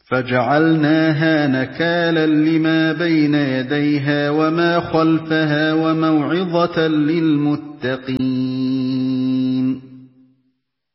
فَجَعَلْنَاهَا نَكَالًا لِّمَا بَيْنَ يَدَيْهَا وَمَا خَلْفَهَا وَمَوْعِظَةً لِّلْمُتَّقِينَ